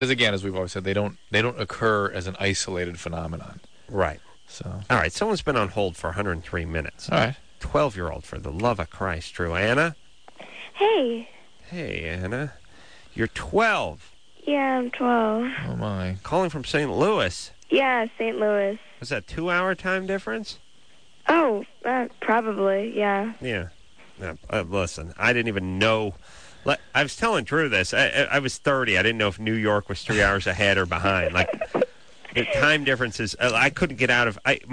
again, as we've always said, they don't occur as an isolated phenomenon. Right. So, All right, someone's been on hold for 103 minutes. all right. 12-year-old, for the love of Christ, Drew. Anna? Hey. Hey, Anna. You're 12. Yeah, I'm 12. Oh my. Calling from St. Louis. Yeah, St. Louis. Was that 2-hour time difference? Oh, probably, yeah. Yeah. Listen, I didn't even know. I was telling Drew this. I was 30. I didn't know if New York was 3 hours ahead or behind. Like, the time differences. I couldn't get out of. I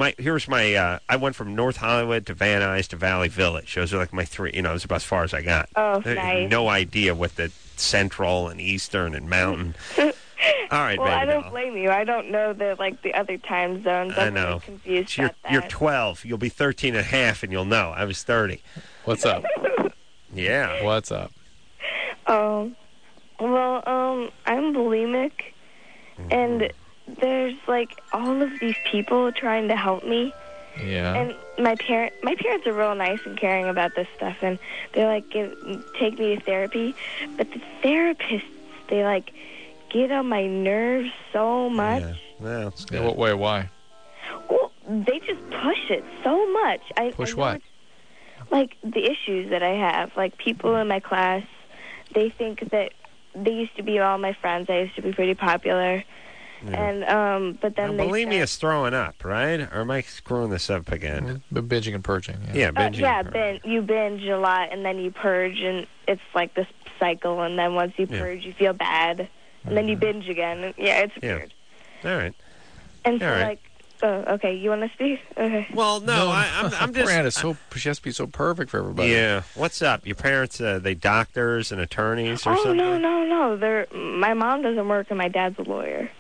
went from North Hollywood to Van Nuys to Valley Village. Those are like my three. It was about as far as I got. Oh, I nice. had no idea what the Central and Eastern and Mountain. All right, well, baby I don't doll. blame you. I don't know the other time zones. I'm I know. really confused You're, about that. you're 12. You'll be 13 and a half, and you'll know. I was 30. What's up? Yeah. What's up? Oh, well, I'm bulimic, and there's like all of these people trying to help me. Yeah. And my parents are real nice and caring about this stuff, and they like take me to therapy. But the therapists, they like get on my nerves so much. Yeah. Well, that's good. Yeah, what way? Why? Well, they just push it so much. Push I know what? it's, like the issues that I have. Like people in my class, they think that they used to be all my friends. I used to be pretty popular. And but then Now, they bulimia is throwing up, right? Or am I screwing this up again? Binging and purging. Yeah, binging. yeah, and purging. you binge a lot and then you purge, and it's like this cycle. And then once you purge, you feel bad, and then you binge again. And, yeah, it's weird. All right. And so All right. like, oh, okay, you want to speak? Okay. Well, no, I'm just. Poor Anna's she has to be so perfect for everybody. Yeah. What's up? Your parents, they doctors and attorneys or Oh something? no! My mom doesn't work, and my dad's a lawyer.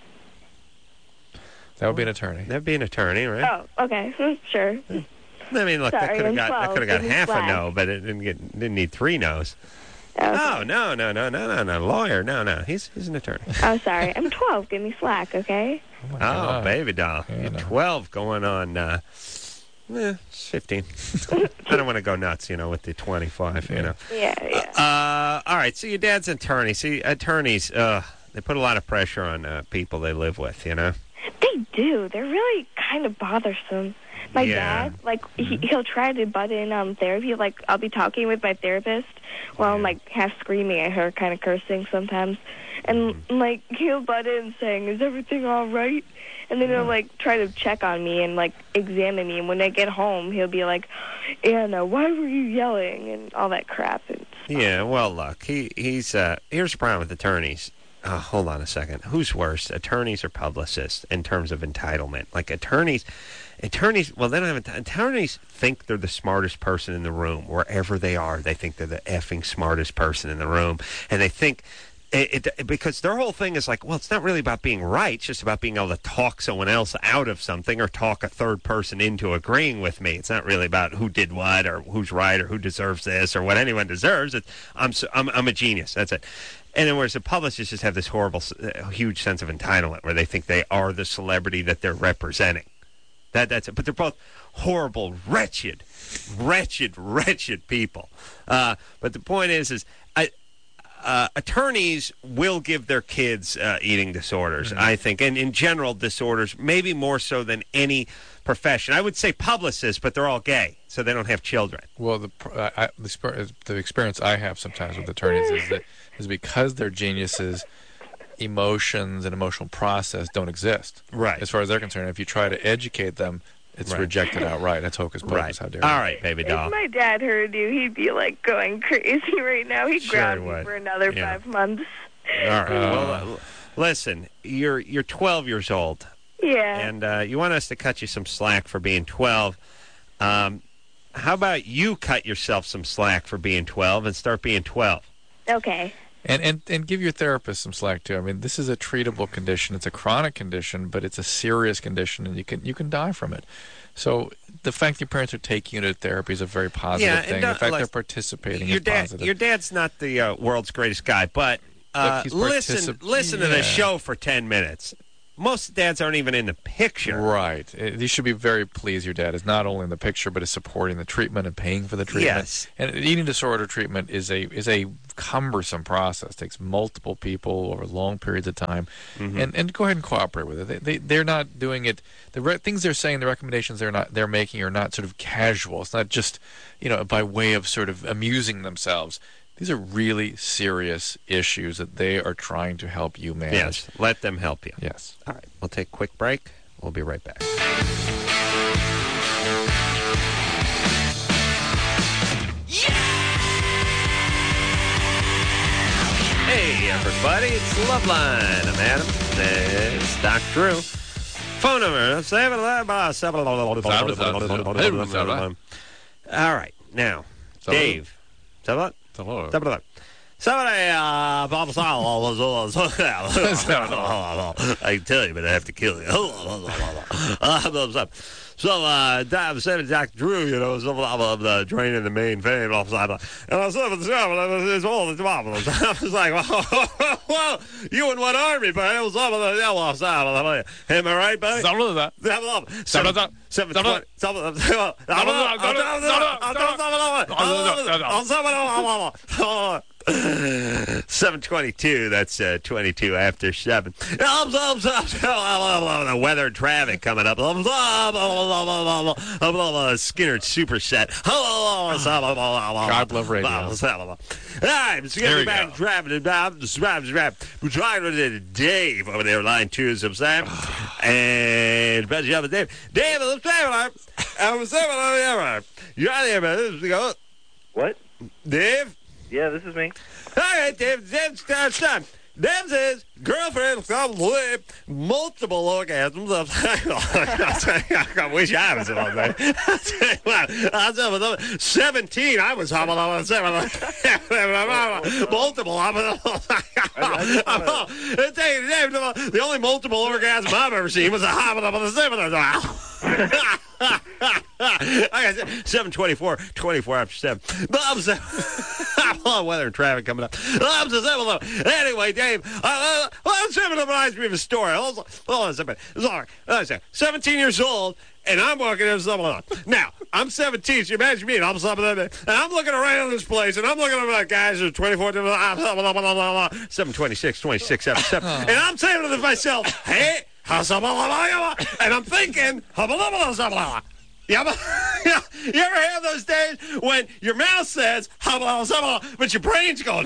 That would be an attorney. That'd be an attorney, right? Oh, okay, sure. I mean, look, that Sorry, could have I'm got 12. half Give me a slack. no, but it didn't need 3 no's. Okay. Oh, no, lawyer, no, he's an attorney. Oh, sorry, I'm 12. Give me slack, okay? my Oh, God. baby doll, Yeah, you're no. 12 going on. 15. I don't want to go nuts, with the 25, Yeah. All right, so your dad's an attorney. See, attorneys, they put a lot of pressure on people they live with, They do. They're really kind of bothersome. My Yeah. dad, like, he'll try to butt in on therapy. Like, I'll be talking with my therapist while I'm, like, half screaming at her, kind of cursing sometimes. And, like, he'll butt in saying, is everything all right? And then he'll, like, try to check on me and, like, examine me. And when I get home, he'll be like, Anna, why were you yelling? And all that crap. And Yeah, well, look, he's here's the problem with attorneys. Hold on a second. Who's worse, attorneys or publicists in terms of entitlement? Like attorneys, well, they don't have attorneys think they're the smartest person in the room. Wherever they are, they think they're the effing smartest person in the room. And they think, because their whole thing is like, well, it's not really about being right. It's just about being able to talk someone else out of something or talk a third person into agreeing with me. It's not really about who did what or who's right or who deserves this or what anyone deserves. I'm a genius. That's it. And then whereas the publicists just have this horrible, huge sense of entitlement where they think they are the celebrity that they're representing. That's it. But they're both horrible, wretched people. But the point is attorneys will give their kids eating disorders, I think, and in general disorders, maybe more so than any profession. I would say publicists, but they're all gay, so they don't have children. Well, the experience I have sometimes with attorneys is because they're geniuses, emotions and emotional process don't exist. Right. As far as they're concerned, if you try to educate them, it's rejected outright. That's hocus pocus. Right. How dare All you. right, baby doll. if my dad heard you, he'd be, like, going crazy right now. He'd Sure ground he me would. for another Yeah. 5 months. All right. Well, listen, you're 12 years old. Yeah. And you want us to cut you some slack for being 12. How about you cut yourself some slack for being 12 and start being 12? Okay. And give your therapist some slack too. I mean, this is a treatable condition. It's a chronic condition, but it's a serious condition, and you can die from it. So the fact that your parents are taking you to therapy is a very positive thing. The fact they're participating is positive. Your dad's not the world's greatest guy, but Look, he's listen to the show for 10 minutes. most dads aren't even in the picture. Right. You should be very pleased your dad is not only in the picture, but is supporting the treatment and paying for the treatment. Yes. And eating disorder treatment is a cumbersome process. It takes multiple people over long periods of time. And go ahead and cooperate with it. They're not doing it. Things they're saying, the recommendations they're making are not sort of casual. It's not just, by way of sort of amusing themselves. These are really serious issues that they are trying to help you manage. Yes, let them help you. Yes. All right, we'll take a quick break. We'll be right back. Hey, everybody, it's Loveline. I'm Adam. It's Dr. Drew. Phone number, 7... All right, now, Dave. Hello. Somebody, I can tell you, but I have to kill you. So, Dr. Drew, I'm draining the main vein. And I said, it's all the problems. I was like, well, you in what army, buddy? Am I right, buddy? 7:22. That's 22 after 7. The weather and traffic coming up. Skinner superset. God love radio. All right, let's get back to traffic. We're trying to Dave over there, line 2. And Dave, you're out there, man. What? Dave? Yeah, this is me. All right, Dave. Time. Dave says girlfriend with multiple orgasms. I wish I was on that. I was 17. I was multiple. The only multiple orgasm I've ever seen was a 7:24, 24 after 7. Weather and traffic coming up. Anyway, Dave, let's remind me of a story. Hold on a second. Sorry. 17 years old, and I'm walking in something. Now, I'm 17, so you imagine me, and I'm something, and I'm looking around this place, and I'm looking at guys who are 24, 7:26, 26 after 7, and I'm saying to myself, hey, and I'm thinking, you ever have those days when your mouth says, but your brain's going,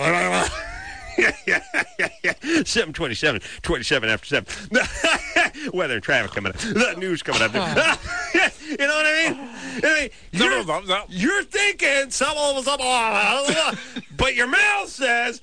7:27, 27 after 7. Weather and traffic coming up. The news coming up. You know what I mean? You're thinking, but your mouth says,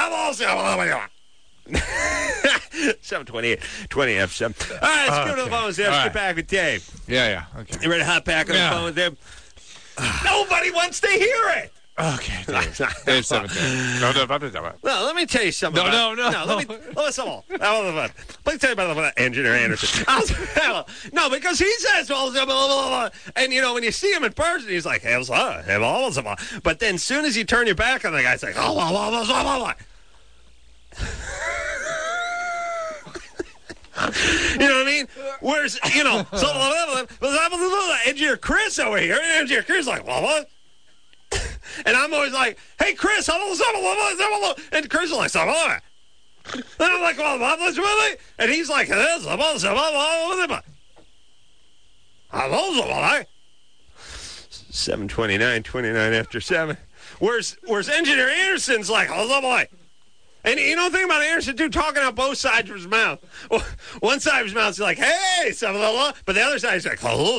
7:28, 20 after 7. All right, let's go to the phones there. Let's get back with Dave. Yeah. Okay. You ready to hop back on the phone with Dave? Nobody wants to hear it. Okay, Dave 17. No, let me tell you something. No. Let me tell you about Engineer Anderson. No, because he says, and when you see him in person, he's like, but then as soon as you turn your back on the guy, it's like, you know what I mean? Where's, Engineer Chris over here, and Engineer Chris is like, what? And I'm always like, hey, Chris, and Chris is like, and I'm like, really? And he's like, 7:29, 29 after 7. Where's Engineer Anderson's like, and you know the thing about Anderson, too, talking out both sides of his mouth. One side of his mouth is like, hey, but the other side is like,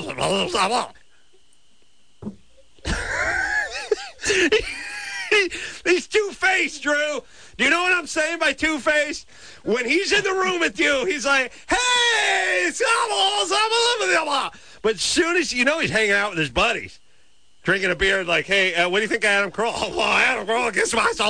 he's two-faced, Drew. Do you know what I'm saying by two-faced? When he's in the room with you, he's like, hey, but as soon as, he's hanging out with his buddies, drinking a beer, like, hey, what do you think of Adam Kroll? Oh, well, Adam Kroll gets myself,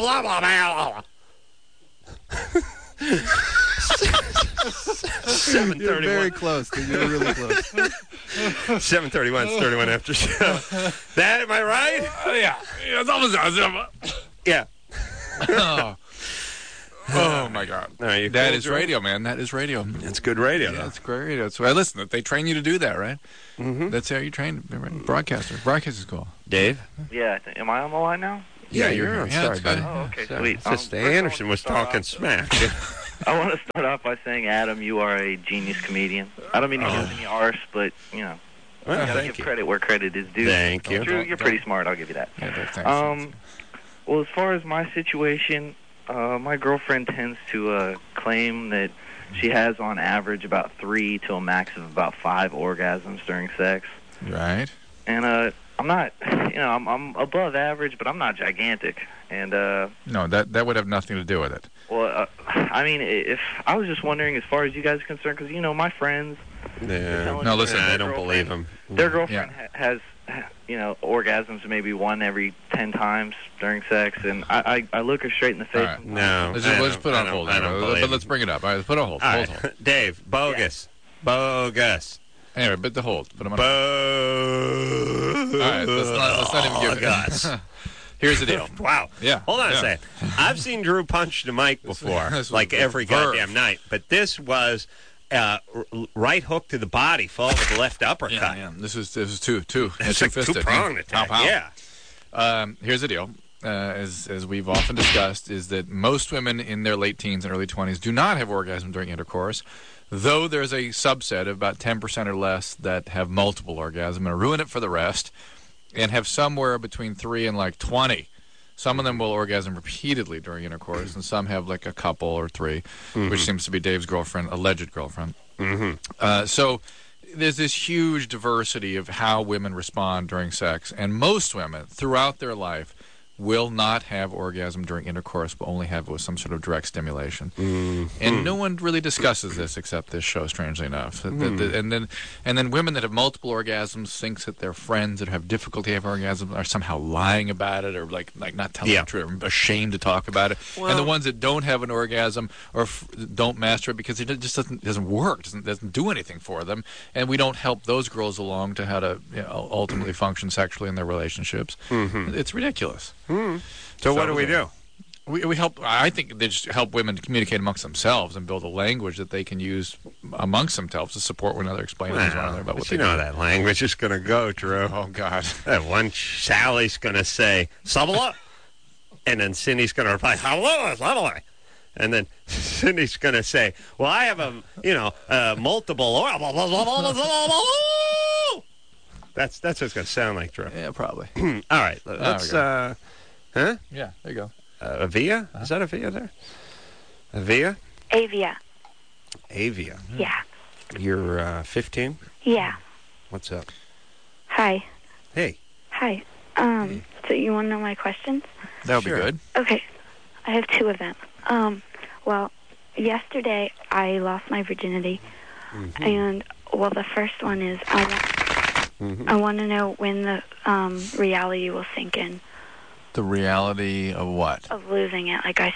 7:31. You're very close, dude. You're really close. 7:31. It's 31 after 7. That, am I right? Yeah. Yeah. Oh my God, Are you that cool, is Drew? radio, man. That is radio. It's good radio, Yeah, though. it's great radio. So, listen, they train you to do that, right? Mm-hmm. That's how you train broadcaster. Broadcast is cool. Dave? Yeah, am I on the line now? Yeah, you're you're on. here. Yeah, Sorry, it's buddy. good. Oh, okay, Sorry. sweet. It's just First I Anderson want was to start talking off- smack. I want to start off by saying, Adam, you are a genius comedian. I don't mean to give any arse, but, you know, Well, you gotta thank give you. credit where credit is due. Thank you. Drew, you're pretty smart. I'll give you that. Yeah, thanks. Well, as far as my situation, my girlfriend tends to claim that she has, on average, about 3 to a max of about 5 orgasms during sex. Right. And I'm not, I'm above average, but I'm not gigantic. And No, that would have nothing to do with it. well, I mean, if I was just wondering, as far as you guys are concerned, because my friends, Yeah. No, listen, I their don't believe girlfriend- him. Their girlfriend has, orgasms maybe 1 every 10 times during sex, and I look her straight in the face. All right. No. Let's put it on hold. I don't believe But let's him. bring it up. All right, let's put it on hold. All Hold. right. Dave, bogus. Bogus. Anyway, but the hold. Put them on hold. Bogus. All right, let's not even give it. Here's the deal. Wow. Yeah. Hold on yeah. a second. I've seen Drew punch the mic before, This was like the every verve. goddamn night. But this was right hook to the body, followed with the left uppercut. Yeah. This was two. It's like Two-fisted. two-pronged attack. Pow, pow. Yeah. Here's the deal. As we've often discussed, is that most women in their late teens and early 20s do not have orgasm during intercourse, though there's a subset of about 10% or less that have multiple orgasms and ruin it for the rest, and have somewhere between 3 and like 20. Some of them will orgasm repeatedly during intercourse, and some have like a couple or 3, which seems to be Dave's girlfriend, alleged girlfriend. So there's this huge diversity of how women respond during sex, and most women throughout their life will not have orgasm during intercourse, but only have it with some sort of direct stimulation. And no one really discusses this except this show, strangely enough. And then women that have multiple orgasms think that their friends that have difficulty having orgasms are somehow lying about it, or like not telling the truth, or ashamed to talk about it. And the ones that don't have an orgasm or don't master it because it just doesn't work, doesn't do anything for them, and we don't help those girls along to how to ultimately function sexually in their relationships. It's ridiculous. So what do we do? We help. I think they just help women to communicate amongst themselves and build a language that they can use amongst themselves to support one another, explain to one another about what But they you know do. that language is going to go, Drew. Oh God! That one Sally's going to say, "Sabala," and then Cindy's going to reply, "Hello, Sabala," and then Cindy's going to say, "Well, I have multiple." That's what it's going to sound like, Drew. Yeah, probably. All right, let's. we Huh? Yeah, there you go. Avia? Is that Avia there? Avia? Avia. Avia. Yeah. You're 15? Yeah. What's up? Hi. Hey. Hi. So you want to know my questions? That would Sure. be good. Okay. I have 2 of them. Well, yesterday I lost my virginity, and the first one is I want to know when the reality will sink in The reality of what? of losing it. Like I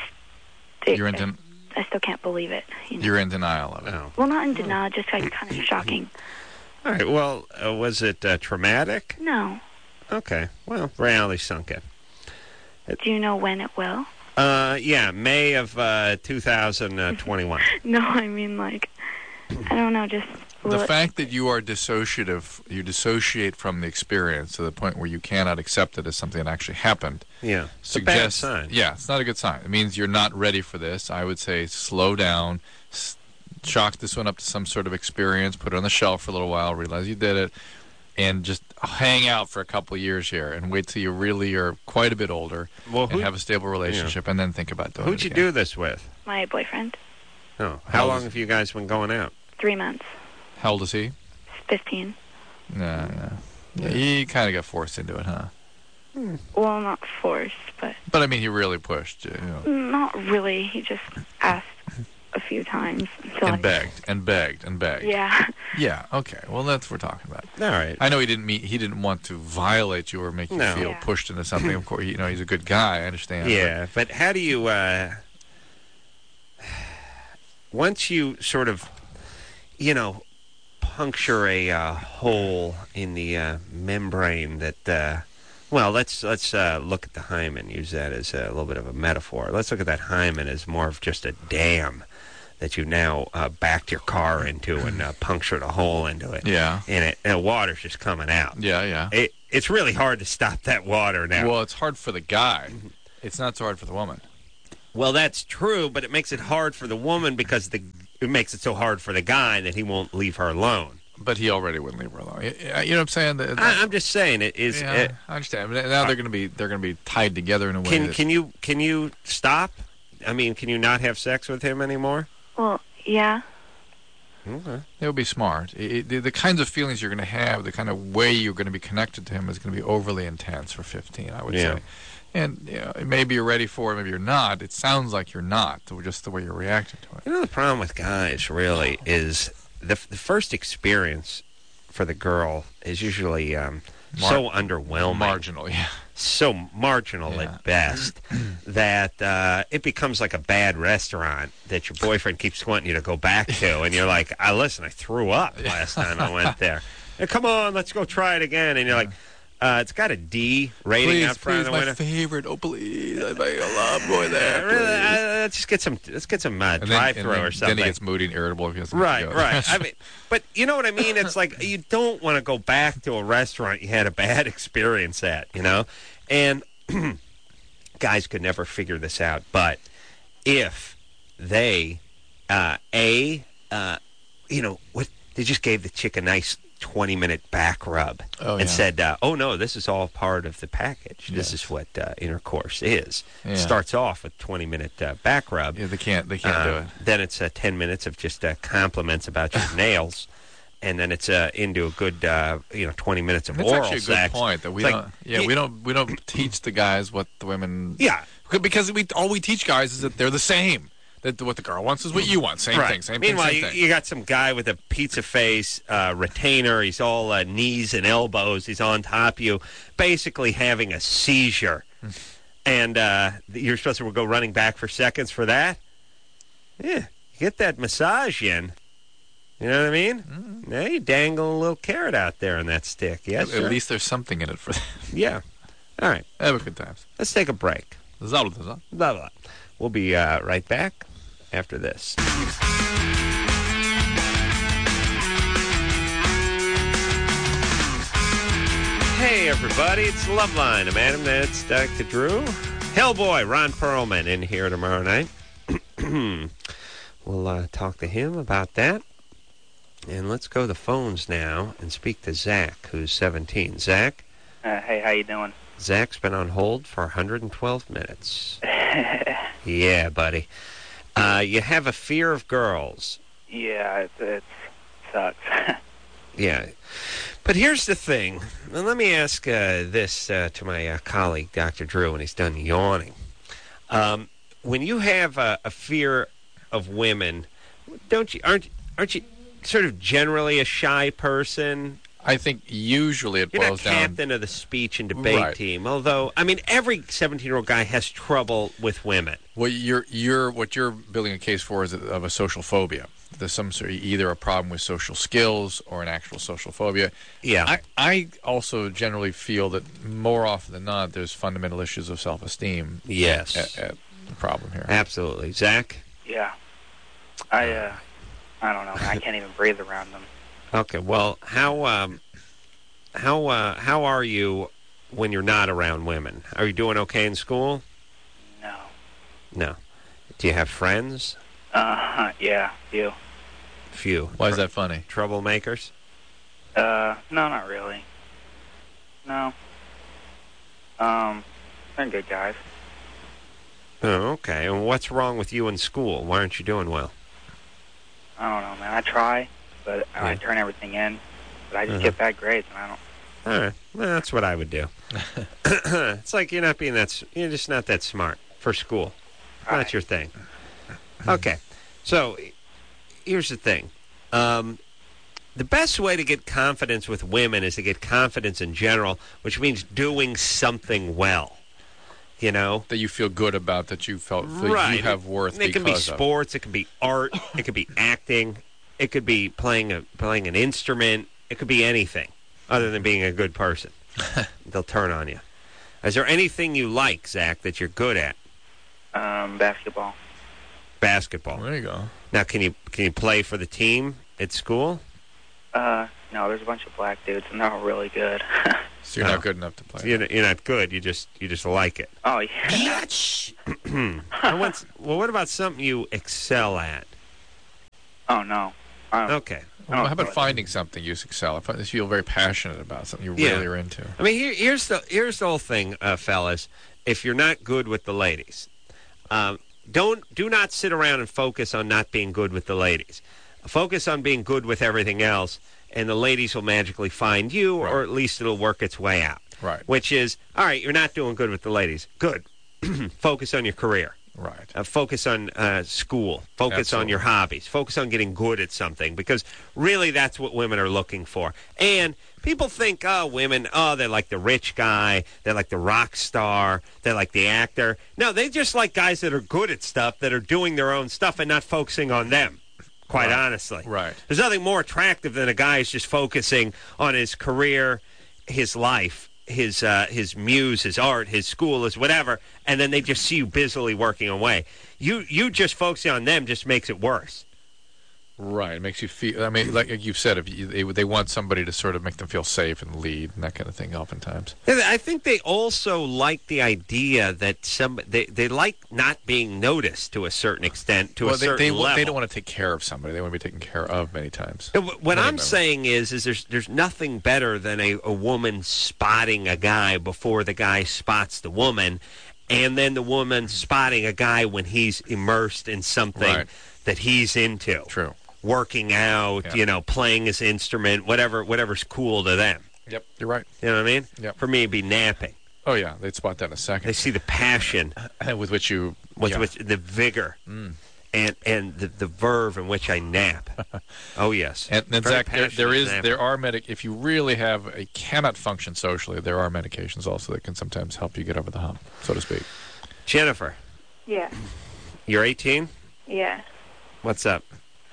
still can't believe it. You're in denial of it. Oh. Well, not in denial, just like kind of shocking. All right, well, was it traumatic? No. Okay, well, reality sunk in. Do you know when it will? Yeah, May of 2021. No, I mean like I don't know. Just The fact that you are dissociative, you dissociate from the experience to the point where you cannot accept it as something that actually happened. Yeah, it's a bad Suggests, sign. Yeah, it's not a good sign. It means you're not ready for this. I would say slow down, chalk this one up to some sort of experience, put it on the shelf for a little while, realize you did it, and just hang out for a couple of years here and wait till you really are quite a bit older Well, and have a stable relationship, and then think about doing Who'd it you again. do this with? my boyfriend. Oh, how long have you guys been going out? 3 months. How old is he? 15. No. Yeah, he kind of got forced into it, huh? Well, not forced, but But I mean, he really pushed you, not really. He just asked a few times until and begged and begged and begged. Yeah. Yeah. Okay. Well, that's what we're talking about. All right. I know he didn't want to violate you or make you No. feel Yeah. pushed into something. Of course, he's a good guy. I understand. Yeah, but how do you, once you sort of, puncture a hole in the membrane that Well, let's look at the hymen. Use that as a little bit of a metaphor. Let's look at that hymen as more of just a dam that you now backed your car into and punctured a hole into it. Yeah. And the water's just coming out. Yeah. It's really hard to stop that water now. Well, it's hard for the guy. It's not so hard for the woman. Well, that's true, but it makes it hard for the woman because it makes it so hard for the guy that he won't leave her alone. But he already wouldn't leave her alone. You know what I'm saying? I'm just saying it is. Yeah, I understand. Now they're going to be tied together in a way. Can you stop? I mean, can you not have sex with him anymore? Well, yeah. Okay. It would be smart. The kinds of feelings you're going to have, the kind of way you're going to be connected to him is going to be overly intense for 15, I would say. And maybe you're ready for it, maybe you're not. It sounds like you're not, just the way you're reacting to it. You know, the problem with guys really is the first experience for the girl is usually so underwhelming. Marginal, yeah. So marginal at best that it becomes like a bad restaurant that your boyfriend keeps wanting you to go back to. And you're like, listen, I threw up last time I went there. Hey, come on, let's go try it again. And you're like, it's got a D rating out front of the window. Please, my favorite. Oh, please. I love going there. Let's get some drive-through or something. Then he gets moody and irritable. Right. I mean, but you know what I mean? It's like you don't want to go back to a restaurant you had a bad experience at, And guys could never figure this out. But if they, they just gave the chick a nice 20-minute back rub and said, oh, no, this is all part of the package. Yes. This is what intercourse is. Yeah. It starts off with 20-minute back rub. Yeah, they can't do it. Then it's 10 minutes of just compliments about your nails. And then it's into a good 20 minutes of That's oral actually a sex. good point that we don't teach the guys what the women because all we teach guys is that they're the same. That what the girl wants is what you want. Same thing. Meanwhile, thing. you got some guy with a pizza face retainer. He's all knees and elbows. He's on top of you, basically having a seizure. And you're supposed to go running back for seconds for that? Yeah, get that massage in. You know what I mean? Mm-hmm. Now you dangle a little carrot out there on that stick. Yes, at least there's something in it for them. Yeah. All right. Have a good time. Let's take a break. Blah, blah. We'll be right back after this. Hey, everybody. It's Loveline. I'm Adam. That's Dr. Drew. Hellboy, Ron Perlman, in here tomorrow night. We'll talk to him about that. And let's go to the phones now and speak to Zach, who's 17. Zach? Hey, how you doing? Zach's been on hold for 112 minutes. Yeah, buddy. You have a fear of girls. Yeah, it sucks. Yeah. But here's the thing. Now, let me ask this to my colleague, Dr. Drew, when he's done yawning. When you have a fear of women, aren't you sort of generally a shy person? I think usually it boils down... You're not captain of the speech and debate team, although, I mean, every 17-year-old guy has trouble with women. Well, what you're building a case for is of a social phobia. There's some sort of either a problem with social skills or an actual social phobia. Yeah. I also generally feel that more often than not, there's fundamental issues of self-esteem. Yes. At the problem here. Absolutely. Zach? Yeah. I don't know. I can't even breathe around them. Okay, well, how are you when you're not around women? Are you doing okay in school? No. Do you have friends? Yeah, few. Few. Why is that funny? Troublemakers? No, not really. No. They're good guys. Oh, okay. And what's wrong with you in school? Why aren't you doing well? I don't know, man. I try, but I turn everything in, but I just get bad grades, and I don't... All right. Well, that's what I would do. It's like you're just not that smart for school. Right. Not your thing. Okay. So, here's the thing. The best way to get confidence with women is to get confidence in general, which means doing something well. You know? That you feel good about, that you feel you have worth because of. It can be sports, it can be art, it could be acting, it could be playing an instrument, it could be anything other than being a good person. They'll turn on you. Is there anything you like, Zach, that you're good at? Basketball. Basketball. There you go. Now, can you play for the team at school? No, there's a bunch of black dudes, and they're all really good. So you're not good enough to play. You're not good. You just like it. Oh, yeah. Well, what about something you excel at? Oh, no. Okay. Well, how about finding something you excel? If you feel very passionate about something you really are into. I mean, here's the whole thing, fellas. If you're not good with the ladies, do not sit around and focus on not being good with the ladies. Focus on being good with everything else, and the ladies will magically find you, or at least it'll work its way out. Right. Which is, all right, you're not doing good with the ladies. Good. Focus on your career. Right. Focus on school. Focus Absolutely. on your hobbies. Focus on getting good at something, because really that's what women are looking for. And people think, women, they're like the rich guy, they're like the rock star, they're like the actor. No, they just like guys that are good at stuff, that are doing their own stuff and not focusing on them, quite honestly. Right. There's nothing more attractive than a guy who's just focusing on his career, his life, his muse, his art, his school, his whatever, and then they just see you busily working away. You just focusing on them just makes it worse. Right. It makes you feel. I mean, like you've said, they want somebody to sort of make them feel safe and lead and that kind of thing. Oftentimes, I think they also like the idea that they like not being noticed to a certain extent, to a certain level. They don't want to take care of somebody. They want to be taken care of many times. What I'm saying is there's nothing better than a woman spotting a guy before the guy spots the woman, and then the woman spotting a guy when he's immersed in something that he's into. True. Working out, playing his instrument, whatever's cool to them. Yep, you're right. You know what I mean? Yep. For me, it'd be napping. Oh yeah, they'd spot that in a second. They see the passion with which you, with the vigor, and the verve in which I nap. Oh yes. And Zach, there are if you really cannot function socially, there are medications also that can sometimes help you get over the hump, so to speak. Jennifer. Yeah. You're 18? Yeah. What's up?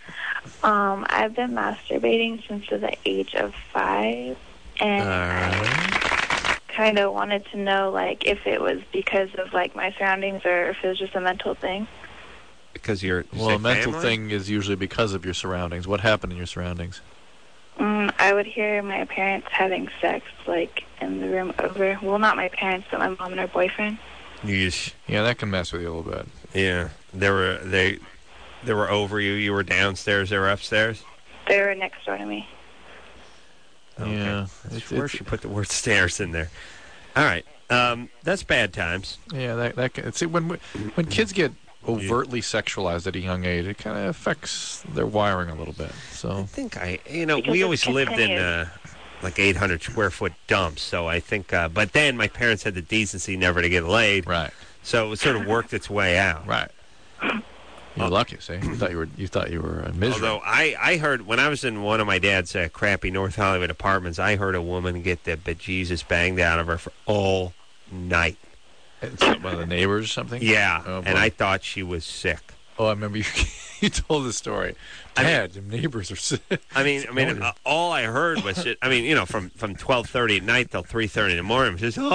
I've been masturbating since the age of 5, and I kind of wanted to know, if it was because of, my surroundings or if it was just a mental thing. Because a mental thing is usually because of your surroundings. What happened in your surroundings? I would hear my parents having sex, in the room over. Well, not my parents, but my mom and her boyfriend. Yeesh. Yeah, that can mess with you a little bit. Yeah. They were over you. You were downstairs. They were upstairs? They were next door to me. Okay. Yeah. Where she put the word stairs in there. All right. That's bad times. Yeah, see, when kids get overtly sexualized at a young age, it kind of affects their wiring a little bit. So I think we always lived in 800 square foot dumps. So I think, but then my parents had the decency never to get laid. Right. So it sort of worked its way out. Right. You're lucky, see? You thought you were miserable. Although I heard when I was in one of my dad's crappy North Hollywood apartments, I heard a woman get the bejesus banged out of her for all night. It's one of the neighbors or something? Yeah, oh, and I thought she was sick. Oh, I remember you told the story. Dad, the neighbors are sick. I mean, all I heard was just, from 12:30 at night till 3:30 in the morning, it was just,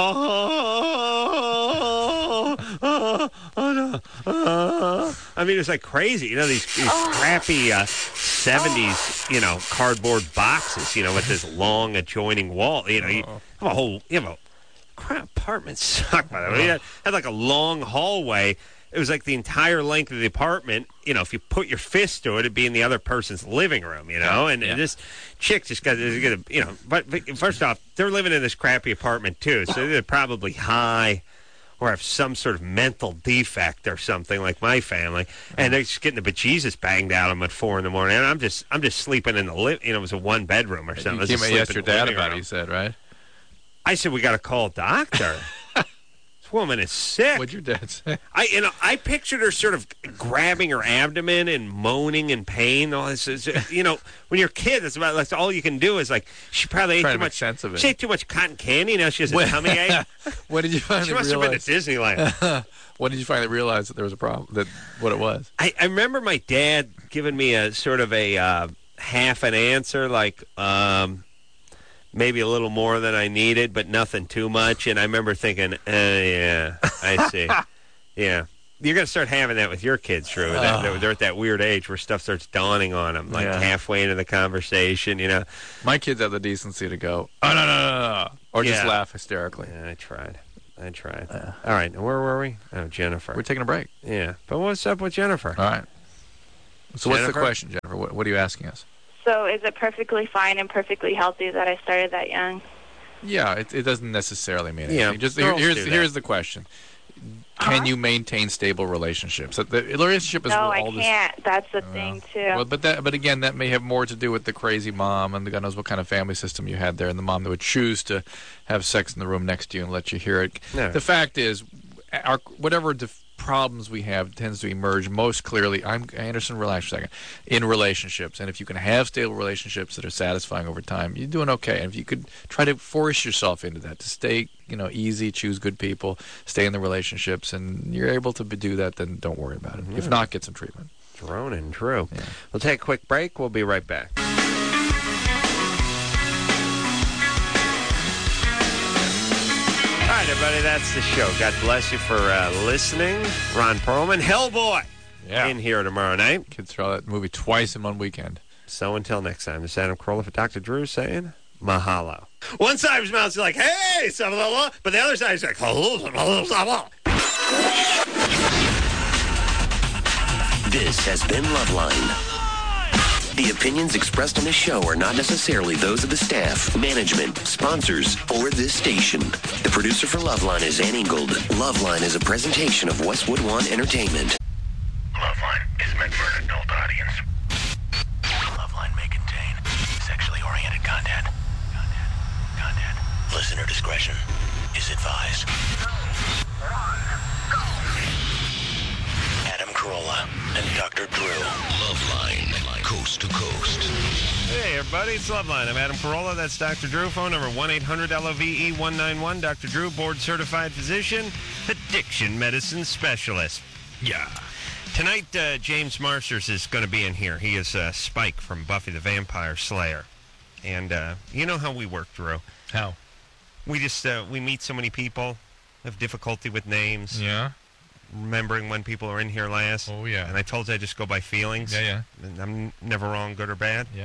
I mean, it was like crazy. These crappy 70s, cardboard boxes, with this long adjoining wall. You have a crap apartment suck, by the way. It had like a long hallway. It was like the entire length of the apartment. If you put your fist to it, it'd be in the other person's living room, And this chick just got, But first off, they're living in this crappy apartment, too. So they're probably high or have some sort of mental defect or something like my family. And they're just getting the bejesus banged out of them at 4 in the morning. And I'm just sleeping in the it was a 1-bedroom or something. You asked your dad about it, he said, right? I said, we got to call a doctor. This woman is sick. What'd your dad say? I pictured her sort of grabbing her abdomen and moaning in pain. All this, when you're a kid, that's all you can do is she probably ate too much sense of it. She ate too much cotton candy. Now she has a tummy ache. What did you finally realize? She must have been to Disneyland. When did you finally realize that there was a problem? What it was? I remember my dad giving me a sort of a half an answer, maybe a little more than I needed, but nothing too much. And I remember thinking, yeah, I see. Yeah. You're going to start having that with your kids, Drew. They're at that weird age where stuff starts dawning on them, like halfway into the conversation, you know. My kids have the decency to go, oh, no. Or just laugh hysterically. Yeah, I tried. All right, where were we? Oh, Jennifer. We're taking a break. Yeah, but what's up with Jennifer? All right. So what's the question, Jennifer? What are you asking us? So is it perfectly fine and perfectly healthy that I started that young? Yeah, it doesn't necessarily mean anything. Yeah, Just girls here's the question. Can you maintain stable relationships? So the relationship is No, all I this. can't. That's the thing, too. Well, but again, that may have more to do with the crazy mom and the God knows what kind of family system you had there, and the mom that would choose have sex in the room next to you and let you hear it. No. The fact is, whatever problems we have tends to emerge most clearly. Anderson, relax for a second. In relationships, and if you can have stable relationships that are satisfying over time, you're doing okay. And if you could try to force yourself into that, to stay, easy, choose good people, stay in the relationships, and you're able to do that, then don't worry about it. If not, get some treatment. Drone and Drew. Yeah. We'll take a quick break. We'll be right back. All right, everybody, that's the show. God bless you for listening. Ron Perlman, Hellboy, in here tomorrow night. Kids saw that movie twice in one weekend. So until next time, this is Adam Carolla for Dr. Drew saying mahalo. One side of his mouth is like, hey, but the other side is like, This has been Loveline. The opinions expressed on this show are not necessarily those of the staff, management, sponsors, or this station. The producer for Loveline is Ann Ingold. Loveline is a presentation of Westwood One Entertainment. Loveline is meant for an adult audience. Loveline may contain sexually oriented content. Listener discretion is advised. Adam Carolla and Dr. Drew. Loveline, coast to coast. Hey, everybody, it's Loveline. I'm Adam Carolla. That's Dr. Drew. Phone number 1-800-LOVE-191. Dr. Drew, board-certified physician, addiction medicine specialist. Yeah. Tonight, James Marsters is going to be in here. He is Spike from Buffy the Vampire Slayer. And you know how we work, Drew. How? We just, we meet so many people, have difficulty with names. Yeah. Remembering when people are in here last. Oh, yeah. And I told you I just go by feelings. Yeah. And I'm never wrong, good or bad. Yeah.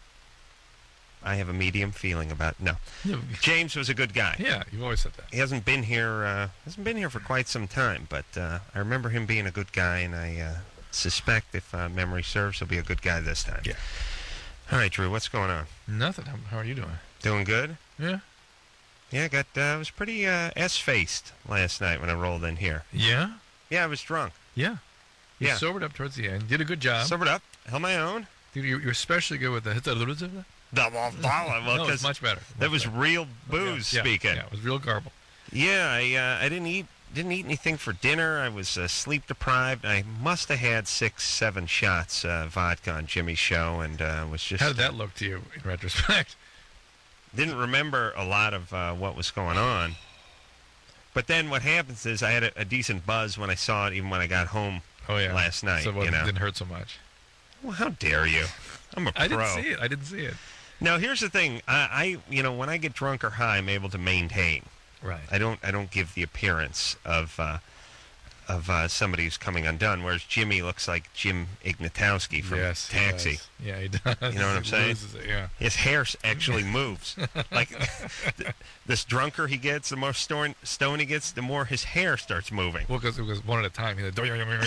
I have a medium feeling about no. James was a good guy. Yeah, you've always said that. He hasn't been here for quite some time, but I remember him being a good guy, and I suspect, if memory serves, he'll be a good guy this time. Yeah. All right, Drew, what's going on? Nothing. How are you doing? Doing good? Yeah. Yeah, I was pretty S-faced last night when I rolled in here. Yeah? Yeah, I was drunk. Yeah. You sobered up towards the end. Did a good job. Sobered up. Held my own. Dude, you're especially good with the... Well, no, it's much better. That was real booze speaking. Yeah, it was real garble. Yeah, I didn't eat anything for dinner. I was sleep deprived. I must have had 6-7 shots vodka on Jimmy's show, and was just... How did that look to you in retrospect? Didn't remember a lot of what was going on. But then what happens is I had a decent buzz when I saw it, even when I got home last night. So it didn't hurt so much. Well, how dare you? I'm a pro. I didn't see it. Now, here's the thing. I when I get drunk or high, I'm able to maintain. Right. I don't give the appearance of somebody who's coming undone, whereas Jimmy looks like Jim Ignatowski from Taxi. Yeah, he does. You know what I'm saying? His hair actually moves. Like, this drunker he gets, the more stone he gets, the more his hair starts moving. Well, because it was one at a time. So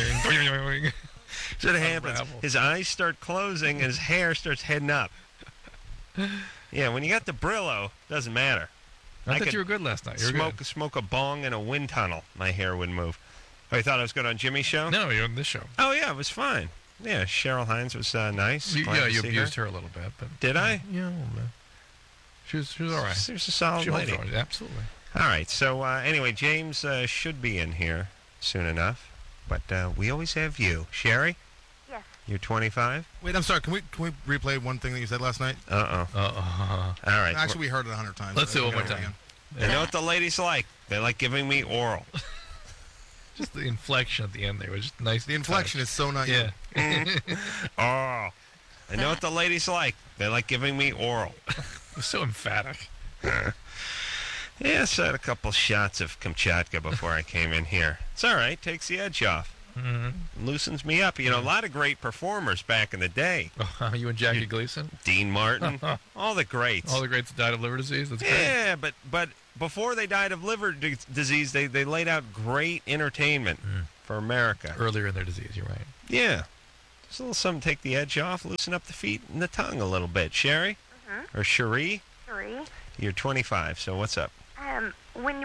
it happens. His eyes start closing, and his hair starts heading up. Yeah, when you got the Brillo, doesn't matter. I thought you were good last night. Smoke a bong in a wind tunnel. My hair would move. Oh, you thought I was good on Jimmy's show? No, you're on this show. Oh, yeah, it was fine. Yeah, Cheryl Hines was nice. You abused her a little bit. But did I? Yeah, a little bit. She was all right. She was a solid lady. Absolutely. All right, so anyway, James should be in here soon enough. But we always have you. Sherry? Yes. You're 25? Wait, I'm sorry. Can we replay one thing that you said last night? All right. Actually, we heard it 100 times. Let's do it one more time. You know what the ladies like? They like giving me oral. Just the inflection at the end there was just nice. The inflection is so nice. Yeah. Oh. I know what the ladies like. They like giving me oral. was so emphatic. Yes, I had a couple shots of Kamchatka before I came in here. It's all right. Takes the edge off. Mm-hmm. Loosens me up. You know, a lot of great performers back in the day. You and Jackie Gleason? Dean Martin. All the greats. All the greats that died of liver disease? That's great. Yeah, but before they died of liver disease, they laid out great entertainment for America. Earlier in their disease, you're right. Yeah. Just a little something to take the edge off, loosen up the feet and the tongue a little bit. Sherry? Mm-hmm. Or Cherie? Cherie. You're 25, so what's up? When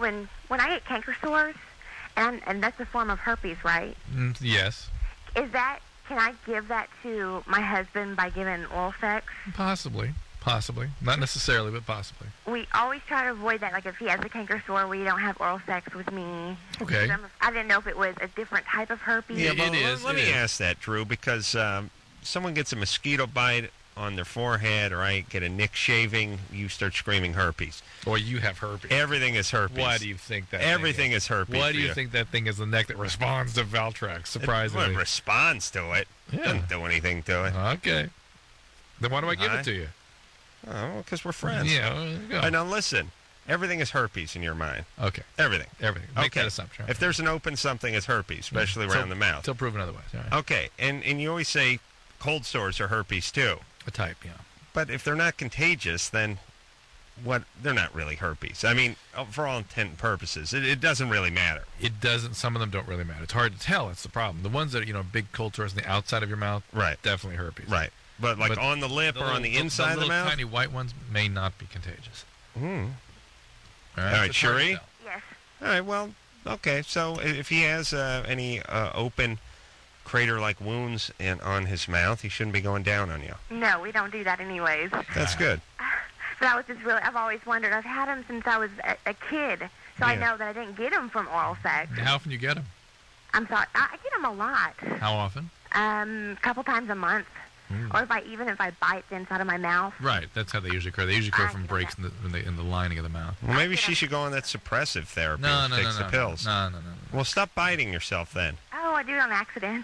I get canker sores, and that's a form of herpes, right? Yes. Can I give that to my husband by giving oral sex? Possibly. Not necessarily, but possibly. We always try to avoid that. Like if he has a canker sore, we don't have oral sex with me. Okay. I didn't know if it was a different type of herpes. Yeah, it is. Let me ask that, Drew, because someone gets a mosquito bite on their forehead, or I get a nick shaving, you start screaming herpes. Or you have herpes. Everything is herpes. Why do you think that? Everything is herpes. Why do you think that thing is the neck that responds to Valtrex? Surprisingly, It responds to it. Yeah. Doesn't do anything to it. Okay. Then why do I give it to you? Oh, because we're friends. Yeah. Well, there you go. All right, now listen. Everything is herpes in your mind. Okay. Everything. Make that assumption. If there's an open something, it's herpes, especially around the mouth. Until proven otherwise. All right. Okay, and you always say cold sores are herpes too. A type, yeah. But if they're not contagious, then they're not really herpes. I mean, for all intent and purposes, it doesn't really matter. It doesn't. Some of them don't really matter. It's hard to tell. That's the problem. The ones that are, big cold sores on the outside of your mouth, right? Definitely herpes. Right. But on the lip or on the inside of the mouth? The tiny white ones may not be contagious. All right, right, Cherie? Yes. All right, well, okay. So if he has any open crater-like wounds on his mouth, he shouldn't be going down on you. No, we don't do that anyways. That's good. But I've always wondered. I've had them since I was a kid, so I know that I didn't get them from oral sex. How often do you get them? I'm sorry, I get them a lot. How often? A couple times a month. Or if I bite the inside of my mouth. Right, that's how they usually occur. They usually occur from breaks in the lining of the mouth. Well, maybe she should go on that suppressive therapy. No, takes the pills. No. Well, stop biting yourself then. Oh, I do it on accident.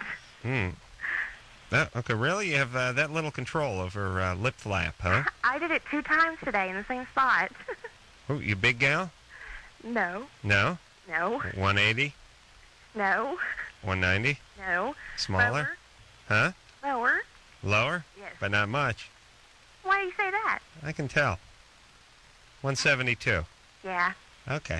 Okay, really? You have that little control over lip flap, huh? I did it 2 times today in the same spot. Oh, you big gal? No. No? No. 180? No. 190? No. Smaller? Lower. Huh? Lower. Lower? Yes. But not much. Why do you say that? I can tell. 172. Yeah. Okay.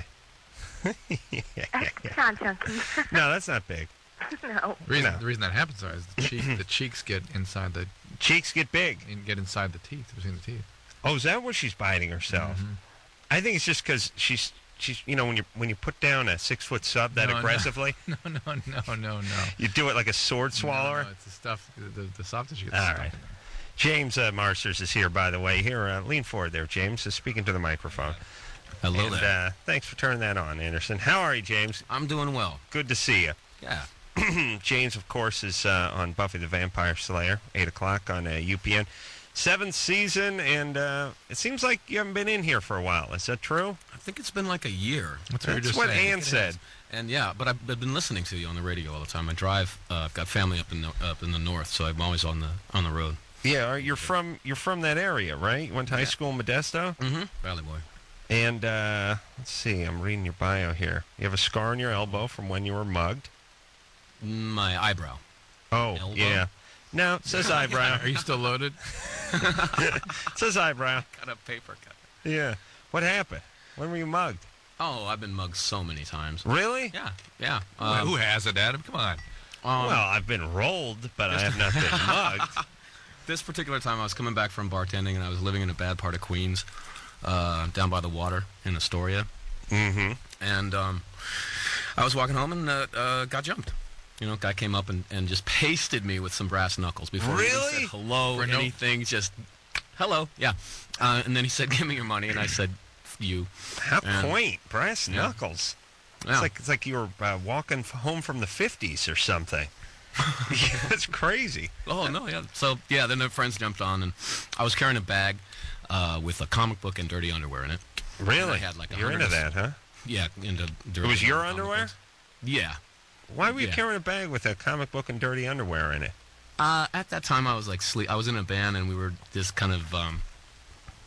It's not chunky. No, that's not big. No. The reason that happens is the cheeks get inside the... Cheeks get big. And get inside the teeth, between the teeth. Oh, is that where she's biting herself? Mm-hmm. I think it's just because she's when you put down a 6-foot sub that aggressively. No. You do it like a sword swallower. No, it's the stuff, the soft tissue. All right. James Marsters is here, by the way. Here, lean forward there, James. Speaking to the microphone. Hello there. Thanks for turning that on, Anderson. How are you, James? I'm doing well. Good to see you. Yeah. James, of course, is on Buffy the Vampire Slayer, 8 o'clock on UPN. 7th season, and it seems like you haven't been in here for a while. Is that true? I think it's been like a year. That's what Ann said. And yeah, but I've been listening to you on the radio all the time. I drive. I've got family up in the north, so I'm always on the road. Yeah, you're from that area, right? You went to high school in Modesto? Mm-hmm. Valley Boy. And let's see, I'm reading your bio here. You have a scar on your elbow from when you were mugged. My eyebrow. Oh, elbow? Yeah. No, it says eyebrow. Are you still loaded? It says eyebrow. Got a paper cut. Yeah. What happened? When were you mugged? Oh, I've been mugged so many times. Really? Yeah. Who hasn't, Adam? Come on. Well, I've been rolled, but I have not been mugged. This particular time, I was coming back from bartending, and I was living in a bad part of Queens, down by the water in Astoria. Mm-hmm. And I was walking home and got jumped. Guy came up and just pasted me with some brass knuckles before he even said hello or anything. Just, hello, yeah. And then he said, give me your money. And I said, you. How quaint. Brass knuckles. Yeah. It's like you were walking home from the 50s or something. That's crazy. Oh, no, yeah. So, yeah, then the friends jumped on, and I was carrying a bag with a comic book and dirty underwear in it. Really? I had like You're into that, huh? Yeah, into dirty. It was your comic underwear? books. Yeah. Why were you carrying a bag with a comic book and dirty underwear in it? At that time, I was like I was in a band, and we were just kind of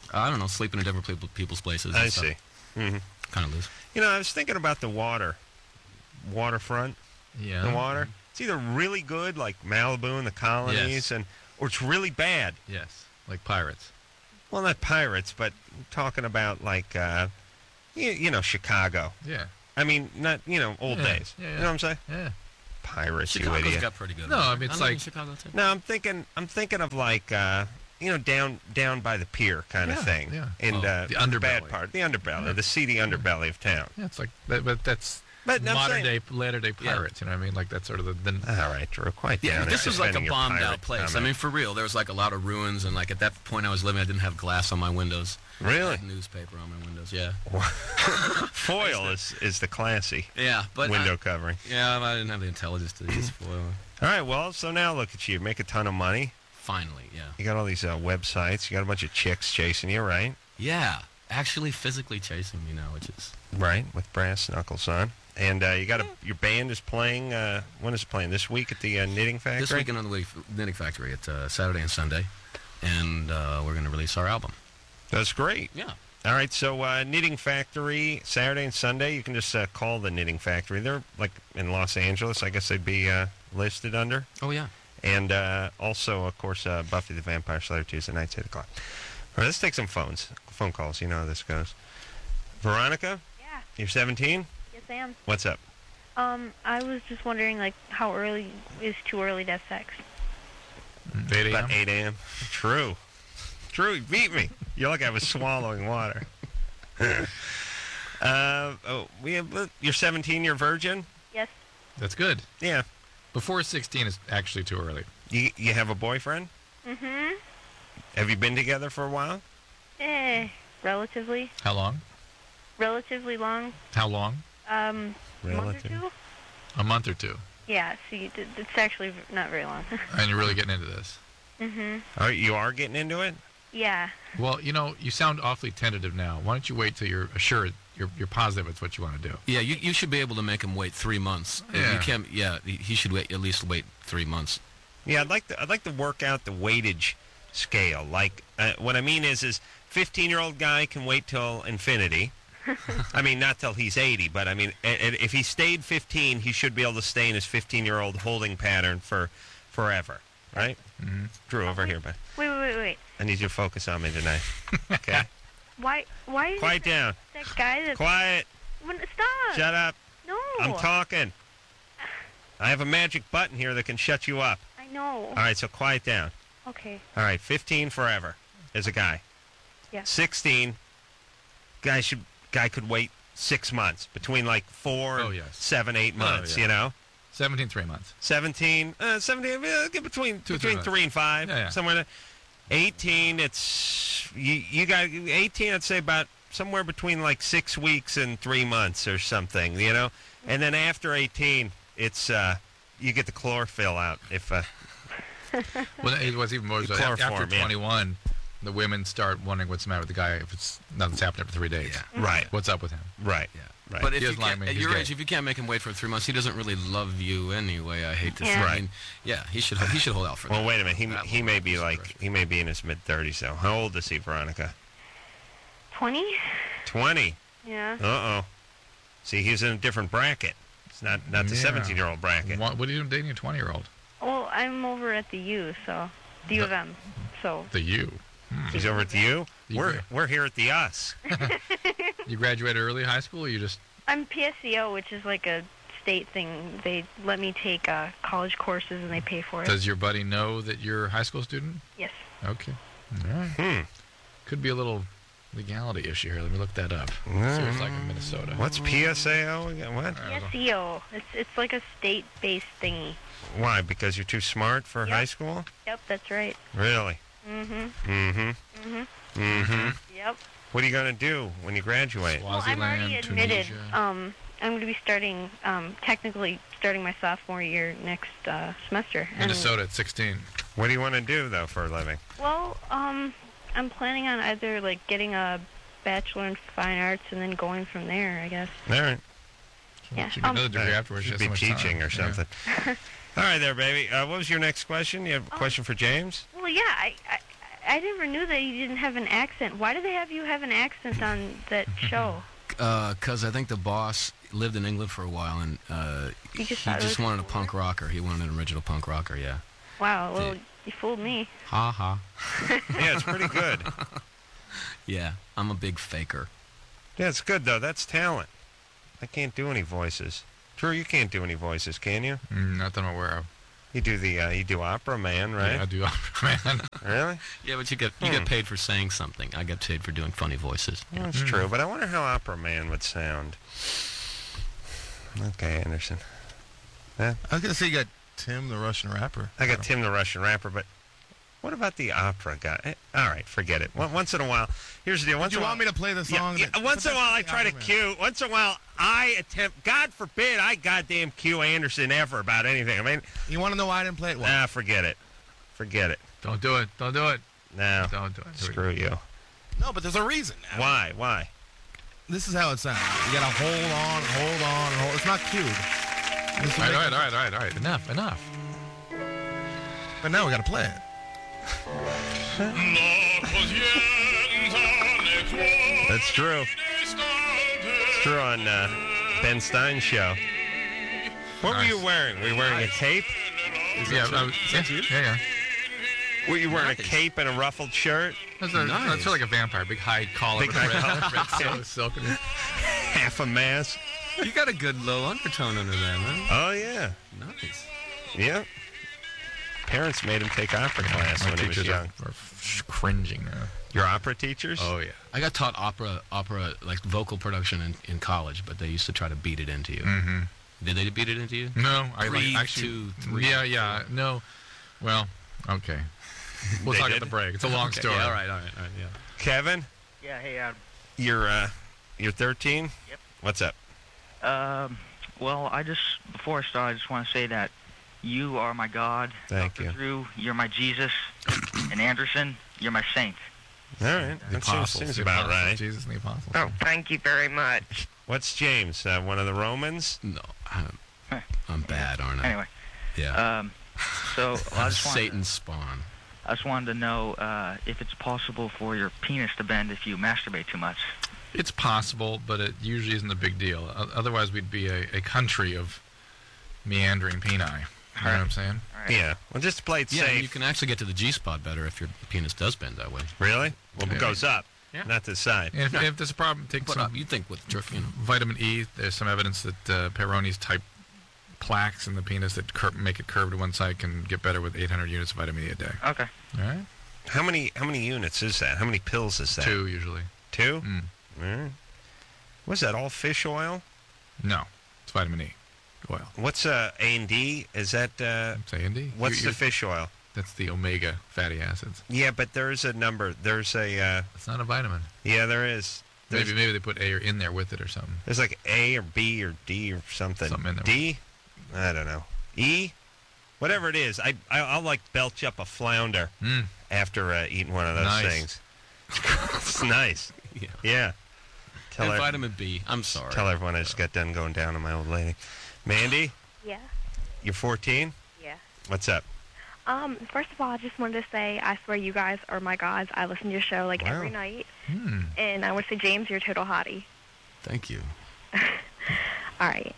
I don't know, sleeping in different people's places. I and stuff. see. Mm-hmm. Kind of loose. You know, I was thinking about the waterfront. Yeah. The water. It's either really good, like Malibu and the colonies, Yes. or it's really bad. Yes, like pirates. Well, not pirates, but I'm talking about like, Chicago. Yeah. I mean, not old days. Yeah, yeah. You know what I'm saying? Yeah. Pirates, you Chicago's idiot. got pretty good. No, weather. I mean, it's live in like- Chicago too. No, I'm thinking of like, down by the pier kind of Yeah, thing. yeah. In the underbelly. bad part, the underbelly, the seedy underbelly of town. Yeah, it's like, but that's But I'm modern saying- day, latter day pirates. You know what I mean? Like that's sort of the All right, Drew, quite Yeah, down. this after was like a spending your bombed pirate out place. I comment. mean, for real, there was like a lot of ruins, and like at that point I was living, I didn't have glass on my windows. Really? I had newspaper on my windows. Yeah. Foil is the classy Yeah, but window covering. Yeah, I didn't have the intelligence to use foil. All right, well, so now look at you, make a ton of money. Finally, yeah. You got all these websites. You got a bunch of chicks chasing you, right? Yeah, actually physically chasing me now, which is Right, with brass knuckles on. And you got your band is playing. When is it playing? This week at the Knitting Factory. this weekend on the Knitting Factory. It's Saturday and Sunday, and we're going to release our album. That's great. Yeah. All right, so Knitting Factory, Saturday and Sunday. You can just call the Knitting Factory. They're like in Los Angeles. I guess they'd be listed under. Oh yeah. And also, of course, Buffy the Vampire Slayer Tuesday nights, 8 o'clock. All right, let's take some phone calls. You know how this goes. Veronica? Yeah. You're 17? Yes, I am. What's up? I was just wondering, like, how early is too early to have sex? 8 a.m. About 8 a.m. True. You beat me. You're like I was swallowing water. You're 17, you're virgin? Yes. That's good. Yeah. Before 16 is actually too early. You have a boyfriend? Mm-hmm. Have you been together for a while? Relatively. How long? Relatively long. How long? Month or Relative. two? A month or two. Yeah, see, it's actually not very long. And you're really getting into this. Mm-hmm. Oh, you are getting into it? Yeah. Well, you sound awfully tentative now. Why don't you wait till you're assured, you're positive it's what you want to do? Yeah, you should be able to make him wait 3 months. Yeah. You can't. Yeah, he should at least wait 3 months. Yeah, I'd like to work out the weightage scale. Like, what I mean is 15-year-old guy can wait till infinity. I mean, not till he's 80, but I mean, if he stayed 15, he should be able to stay in his 15-year-old holding pattern for forever, right? Mm-hmm. Drew, over here, but Wait. I need you to focus on me tonight. Okay? Why is Quiet down. that guy that's... Quiet. Stop. Shut up. No. I'm talking. I have a magic button here that can shut you up. I know. All right, so quiet down. Okay. All right, 15 forever as a guy. Yeah. 16, guy could wait 6 months, between like 4 and 7, 8 months, yeah. you know? 17, 3 months. 17, between 3 and 5, Yeah. somewhere there. 18, it's, you got 18, I'd say about somewhere between like 6 weeks and 3 months or something, you know? And then after 18, it's, you get the chlorophyll out if, Well, it was even more. After Chloroform, yeah. 21, the women start wondering what's the matter with the guy if it's nothing's happened for 3 days. Yeah. Right. What's up with him? Right. Yeah. Right. But if He you doesn't like can't, me, at he's your gay. age, if you can't make him wait for 3 months, he doesn't really love you anyway. I hate to say. Yeah. I mean, yeah, he should hold out for Well, that. wait a minute. That He long. may be Jesus like Christ. he may be in his mid-30s though. How old is he, Veronica? 20? 20. Yeah. Uh-oh. See, he's in a different bracket. It's not the Yeah. 17-year-old bracket. What are you doing dating a 20-year-old? Well, I'm over at the U, so... The U of M. So... The U. He's over at the U. You We're here at the Us. You graduated early high school, or you just... I'm PSEO, which is like a state thing. They let me take college courses, and they pay for it. Does your buddy know that you're a high school student? Yes. Okay. All right. Could be a little legality issue here. Let me look that up. See what it's like in Minnesota. What's PSAO again? What? PSEO. It's like a state-based thingy. Why? Because you're too smart for high school? Yep, that's right. Really? Mm-hmm. Mm-hmm. Mm-hmm. Mm-hmm. Yep. What are you going to do when you graduate? Well, I'm already admitted. Tunisia. I'm going to be starting, technically starting my sophomore year next semester. And- Minnesota at 16. What do you want to do, though, for a living? Well, I'm planning on either like getting a bachelor in fine arts and then going from there, I guess. All right. Yeah. Should get another degree afterwards. Should you be have so much teaching time. or something. All right there, baby. What was your next question? You have a question for James? Well, yeah, I never knew that you didn't have an accent. Why do they have you have an accent on that show? Because I think the boss lived in England for a while, and he just wanted a punk rocker. He wanted an original punk rocker, yeah. Wow, well, you fooled me. Ha ha. Yeah, it's pretty good. Yeah, I'm a big faker. Yeah, it's good, though. That's talent. I can't do any voices. Drew, you can't do any voices, can you? Not that I'm aware of. You do you do Opera Man, right? Yeah, I do Opera Man. Really? Yeah, but you get paid for saying something. I get paid for doing funny voices. Well, that's true, but I wonder how Opera Man would sound. Okay, Anderson. I was going to say you got Tim, the Russian rapper. I got Tim, the Russian rapper, but what about the opera guy? All right, forget it. Once in a while, here's the deal. Do you want me to play the song? Yeah, once in a while, I try to cue. Once in a while, I attempt. God forbid, I goddamn cue Anderson ever about anything. I mean, you want to know why I didn't play it? Nah, forget it. Forget it. Don't do it. Don't do it. No. Don't do it. Screw you. No, but there's a reason. Now. Why? Why? This is how it sounds. You got to hold on, hold on, hold. It's not cued. All right. Enough. But now we got to play it. That's true. It's true on Ben Stein's show. What were you wearing? Were you wearing a cape? Yeah. Were you wearing a cape and a ruffled shirt? That's feel like a vampire. Big hide collar. Big hide collar. Red silk. Half a mask. You got a good low undertone under that, man. Oh, yeah. Nice. Yeah. Parents made him take opera class when he was young. Are cringing now. Your opera teachers? Oh, yeah. I got taught opera like vocal production in college, but they used to try to beat it into you. Mm-hmm. Did they beat it into you? No. 2, 3. Yeah. No. Well, okay. We'll talk at the break. It's a long story. Yeah, all right, yeah. Kevin? Yeah, hey, You're 13? Yep. What's up? Well, before I start, I just want to say that you are my God. Thank Dr. you. Drew, you're my Jesus. And Anderson, you're my saint. All right. That seems about right. Jesus and the apostles. Oh, thank you very much. What's James? One of the Romans? No, I'm bad, aren't I? Anyway. Yeah. So I just Satan's spawn. I just wanted to know if it's possible for your penis to bend if you masturbate too much. It's possible, but it usually isn't a big deal. Otherwise, we'd be a country of meandering peni. You know what I'm saying? Right. Yeah. Well, just to play it safe. You can actually get to the G-spot better if your penis does bend that way. Really? Well, it goes up, Yeah. not to the side. And if there's a problem, take some. You think with vitamin E. There's some evidence that Peyronie's type plaques in the penis that make it curved to one side can get better with 800 units of vitamin E a day. Okay. All right. How many units is that? How many pills is that? 2 usually. 2? Mm. All right. What's that? All fish oil? No, it's vitamin E oil. What's A&D? Is that It's A&D. What's the fish oil? That's the omega fatty acids. Yeah, but there's a number. There's a. It's not a vitamin. Yeah, there is. Maybe they put A in there with it or something. There's like A or B or D or something. Something in there. D? I don't know. E? Whatever it is. I'll like belch up a flounder after eating one of those things. It's nice. Yeah. And vitamin B. I'm sorry. Tell everyone I just got done going down on my old lady. Mandy? Yeah. You're 14? Yeah. What's up? First of all, I just wanted to say, I swear you guys are my gods. I listen to your show every night. And I want to say, James, you're a total hottie. Thank you. All right.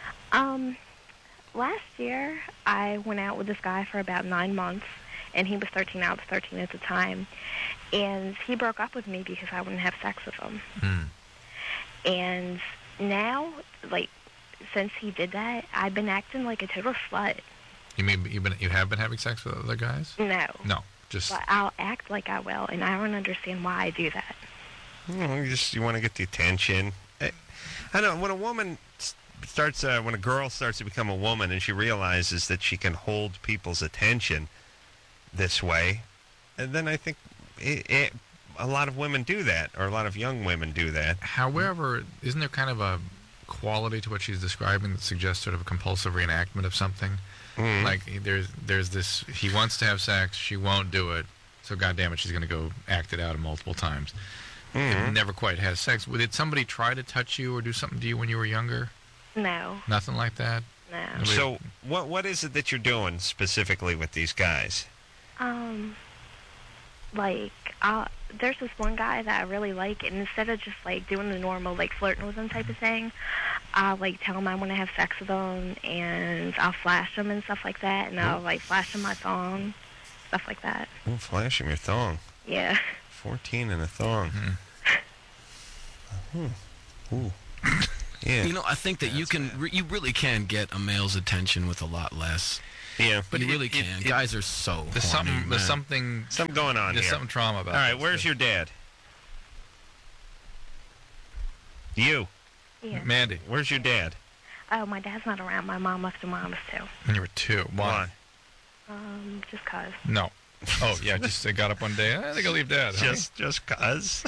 Last year, I went out with this guy for about 9 months, and he was 13. I was 13 at the time. And he broke up with me because I wouldn't have sex with him. And now, since he did that, I've been acting like a total slut. You mean you have been having sex with other guys? No. No, just. But I'll act like I will, and I don't understand why I do that. You want to get the attention. I know when a woman starts, when a girl starts to become a woman, and she realizes that she can hold people's attention this way, and then I think a lot of women do that, or a lot of young women do that. However, isn't there kind of a quality to what she's describing that suggests sort of a compulsive reenactment of something? Like there's this, he wants to have sex, she won't do it, so goddamn it, she's going to go act it out multiple times. And never quite has sex. Did somebody try to touch you or do something to you when you were younger? No. Nothing like that? No. So what is it that you're doing specifically with these guys? like, there's this one guy that I really like, and instead of just, like, doing the normal, like, flirting with him type of thing, I'll, like, tell him I want to have sex with him, and I'll flash him and stuff like that, and I'll, like, flash him my thong, stuff like that. Oh, flash him your thong. Yeah. 14 and a thong. Ooh. Yeah. You know, I think that you really can get a male's attention with a lot less. Yeah, but you really can. Guys are so there's horny, something going on There's here. something trauma about. All right, where's your dad? You. Yeah. Mandy. Where's your dad? Oh, my dad's not around. My mom left him when I was 2. When you were 2. Why? Just 'cause. No. Oh, yeah, just they got up one day. I think I'll leave Dad. Just 'cause.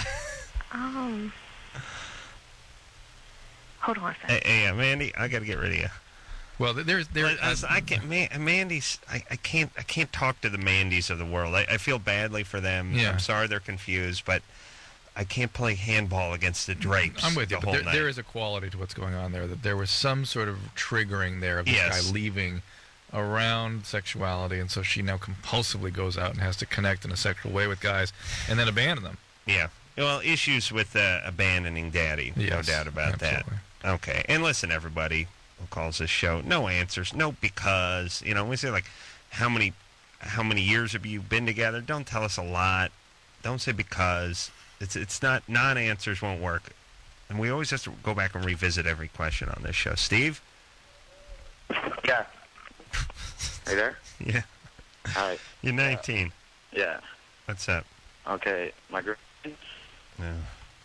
Hold on a second. Hey, Mandy, I got to get rid of you. Well, I can't. Mandy's. I can't talk to the Mandys of the world. I feel badly for them. Yeah. I'm sorry they're confused, but I can't play handball against the drapes. I'm with you. the whole But night. there is a quality to what's going on there. That there was some sort of triggering there of this Yes. guy leaving around sexuality, and so she now compulsively goes out and has to connect in a sexual way with guys, and then abandon them. Yeah. Well, issues with abandoning Daddy. No Yes, doubt about absolutely. that. Okay. And listen, everybody who calls this show, no answers, no because. You know, we say like, how many years have you been together? Don't tell us a lot. Don't say because. It's not, non-answers won't work. And we always have to go back and revisit every question on this show. Steve? Yeah. Are you there? Yeah. Hi. You're 19. Yeah. What's up? Okay, my girlfriend. Yeah.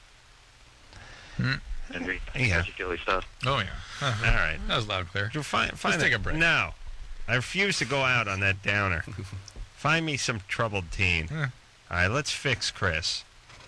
And we Yeah. particularly stuff. Oh, yeah. All right. That was loud and clear. Let's take a break. No. I refuse to go out on that downer. Find me some troubled teen. All right, let's fix Chris.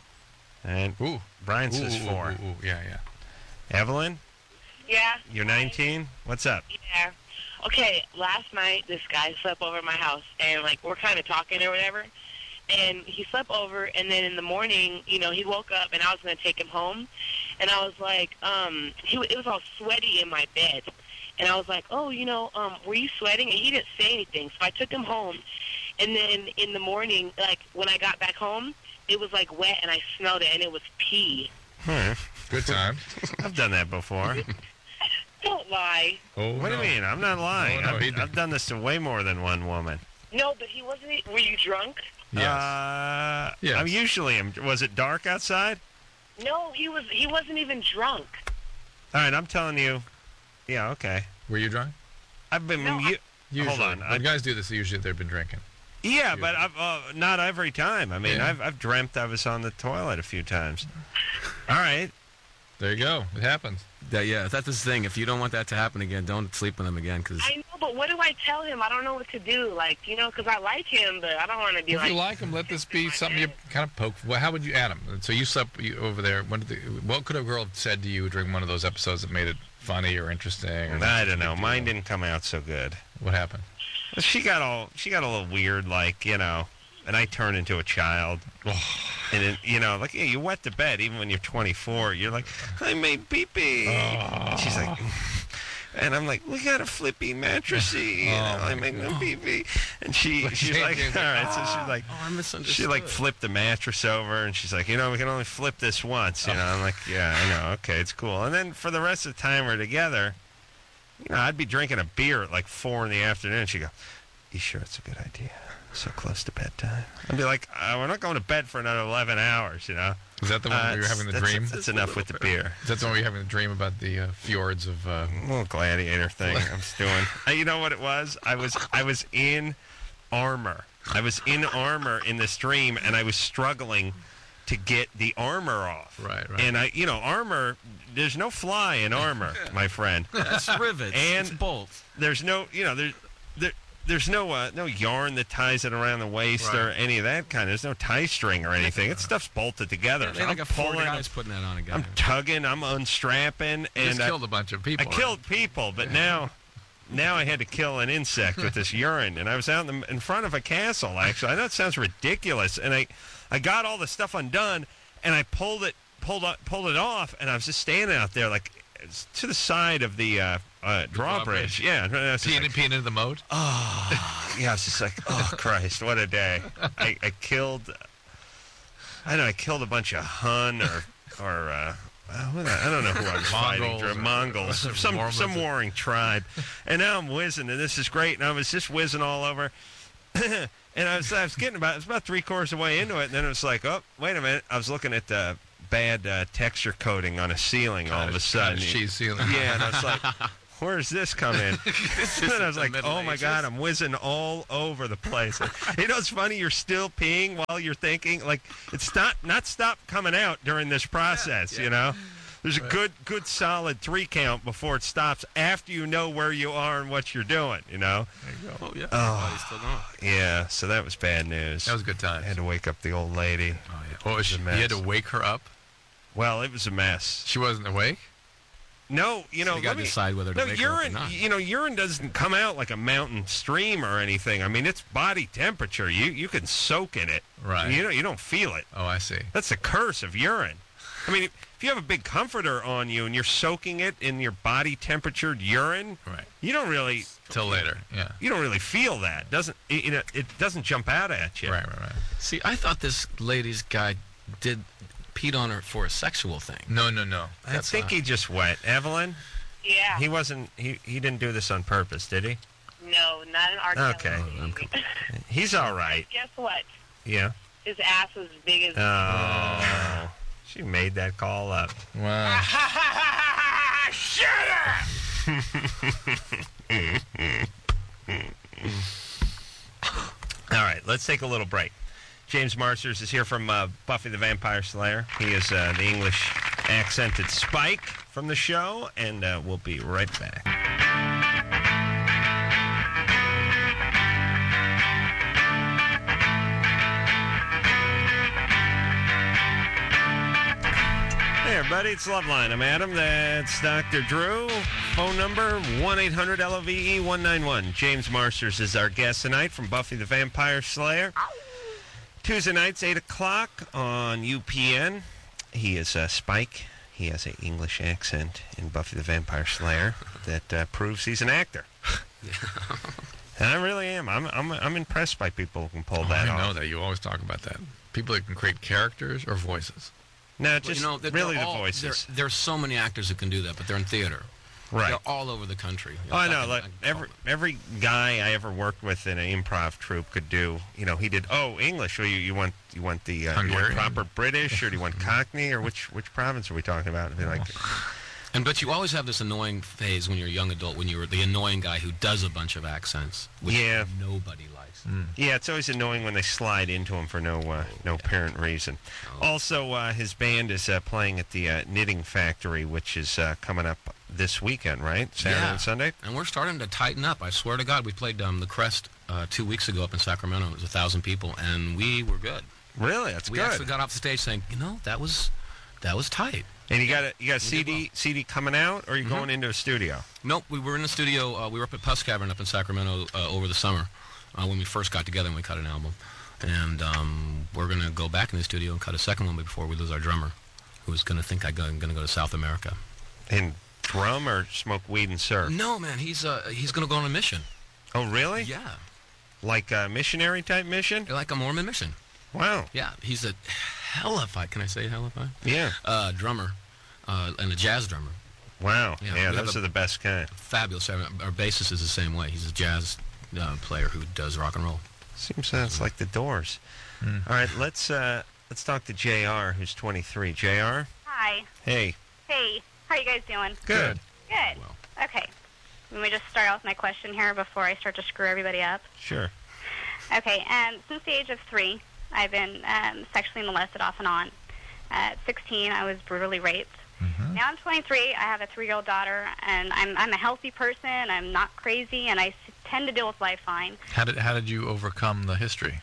And Brian says 4. Yeah. Evelyn, Yeah. you're 19? What's up? Yeah. Okay, last night this guy slept over at my house, and like we're kind of talking or whatever, and he slept over, and then in the morning, you know, he woke up, and I was gonna take him home, and I was like, it was all sweaty in my bed, and I was like, oh, you know, were you sweating? And he didn't say anything, so I took him home, and then in the morning, like when I got back home, it was like wet, and I smelled it, and it was pee. Good time. I've done that before. Don't lie. Oh, What do you mean? I'm not lying. Oh, no, I've done this to way more than one woman. No, but he wasn't. Were you drunk? Yes. I'm usually. Was it dark outside? No, he wasn't even drunk. All right, I'm telling you. Yeah, okay. Were you drunk? I've been. Usually. Hold on. When guys do this, usually they've been drinking. Yeah, but I've not every time. I mean, Yeah. I've dreamt I was on the toilet a few times. All right. There you go. It happens. Yeah, that's the thing. If you don't want that to happen again, don't sleep with him again. Cause I know, but what do I tell him? I don't know what to do. Like, you know, because I like him, but I don't want to be If like. you like him, let this be something you kind of poke. Well, how would you add him? So you slept over there. What could a girl have said to you during one of those episodes that made it funny or interesting? Or I don't know. Mine didn't come out so good. What happened? She got a little weird, like, you know, and I turned into a child. And then, you know, like, yeah, you wet the bed even when you're 24. You're like, I made pee-pee. And she's like, and I'm like, we got a flippy mattressy. You know, I made no pee-pee. And she's like, all right. So she's like, I misunderstood. she like flipped the mattress over, and she's like, you know, we can only flip this once. You know, I'm like, yeah, I know. Okay, it's cool. And then for the rest of the time we're together, you know, I'd be drinking a beer at like 4 in the afternoon. She'd go, you sure it's a good idea? So close to bedtime. I'd be like, we're not going to bed for another 11 hours, you know? Is that the one where you're having the dream? That's enough with the beer. Is that the one where you're having the dream about the fjords of... little gladiator thing I'm doing. You know what it was? I was in armor. I was in armor in this dream, and I was struggling to get the armor off. Right. And armor, there's no fly in armor, my friend. It's rivets. And it's bolts. There's no, you know, there's no yarn that ties it around the waist or any of that kind. There's no tie string or anything. That stuff's bolted together. Yeah, they I'm got 4 pulling, guys putting that on a guy. I'm tugging, I'm unstrapping, You and just killed a bunch of people. I killed people, but now I had to kill an insect with this urine, and I was out in front of a castle. Actually, I know it sounds ridiculous, and I got all the stuff undone, and I pulled it off, and I was just standing out there like to the side of the drawbridge. Yeah, peeing into the moat. Oh, yeah. I was just like, oh Christ, what a day! I killed I don't know, I killed a bunch of Hun or I don't know who I was fighting. Mongols. Some warring tribe. And now I'm whizzing, and this is great. And I was just whizzing all over. And I was getting about 3/4 of the way into it, and then it was like, oh, wait a minute. I was looking at the bad texture coating on a ceiling all of a sudden. Cheese ceiling. Yeah, and I was like, where's this come in? And I was like, oh my God, I'm whizzing all over the place. You know, it's funny, you're still peeing while you're thinking. Like, it's not stopped coming out during this process, you know? There's a good solid 3 count before it stops after you know where you are and what you're doing, you know? There you go. Oh, yeah. Oh, Still going. yeah, so that was bad news. That was a good time. I had to wake up the old lady. Oh, yeah. What was she? You had to wake her up? Well, it was a mess. She wasn't awake? No, you know, So you got to decide whether to make her up or not. You know, urine doesn't come out like a mountain stream or anything. I mean, it's body temperature. You can soak in it. Right. You don't feel it. Oh, I see. That's the curse of urine. I mean, if you have a big comforter on you and you're soaking it in your body temperatured urine, right, you don't really till later. Yeah. You don't really feel that. It doesn't jump out at you. Right. See, I thought this lady's guy peed on her for a sexual thing. No. I think he just wet. Evelyn? Yeah. He wasn't. He didn't do this on purpose, did he? No, not an R. Okay. He's all right. Guess what? Yeah. His ass was as big as... Oh. She made that call up. Wow. Shut All right, let's take a little break. James Marsters is here from Buffy the Vampire Slayer. He is the English accented Spike from the show, and we'll be right back. Hey, everybody, it's Loveline. I'm Adam. That's Dr. Drew. Phone number, 1-800-LOVE-191. James Marsters is our guest tonight from Buffy the Vampire Slayer. Tuesday nights, 8 o'clock on UPN. He is Spike. He has an English accent in Buffy the Vampire Slayer that proves he's an actor. And I really am. I'm impressed by people who can pull that off. I know that. You always talk about that. People that can create characters or voices. No, just really the voices. There's so many actors that can do that, but they're in theater. Right. They're all over the country. Oh, I know. Like every guy I ever worked with in an improv troupe could do. You know, he did. Oh, English. Well, you want the you want proper British, or do you want Cockney, or which province are we talking about? I mean, like. But you always have this annoying phase when you're a young adult, when you're the annoying guy who does a bunch of accents, which nobody likes. Yeah, it's always annoying when they slide into him for no apparent reason. Also, his band is playing at the Knitting Factory, which is coming up this weekend, right? Saturday and Sunday? And we're starting to tighten up. I swear to God, we played the Crest 2 weeks ago up in Sacramento. It was 1,000 people, and we were good. Really? That's good. We actually got off the stage saying, that was tight. And you got a CD coming out, or are you going into a studio? Nope, we were in the studio. We were up at Puss Cavern up in Sacramento over the summer when we first got together and we cut an album. And we're going to go back in the studio and cut a second one before we lose our drummer, who's going to think I'm going to go to South America. And drum or smoke weed and surf? No, man, he's going to go on a mission. Oh, really? Yeah. Like a missionary type mission? Like a Mormon mission. Wow. Yeah, he's a hellified, can I say hellified? Yeah. Drummer, and a jazz drummer. Wow. Yeah, those are the best kind. Fabulous. Our bassist is the same way. He's a jazz player who does rock and roll. Seems it's like the Doors. All right, let's talk to JR, who's 23. JR? Hi. Hey. Hey. How are you guys doing? Good. Good. Well. Okay. Let me just start off with my question here before I start to screw everybody up. Sure. Okay. Since the age of 3, I've been sexually molested off and on. At 16, I was brutally raped. Now I'm 23. I have a 3-year-old daughter, and I'm a healthy person. I'm not crazy, and I tend to deal with life fine. How did you overcome the history?